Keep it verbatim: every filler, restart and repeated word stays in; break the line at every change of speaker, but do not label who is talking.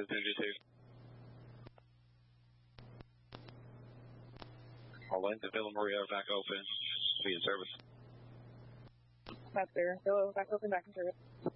is Energy two. All lanes at Villa Maria are back open. Be in service.
That's there. Villa back open, back in service.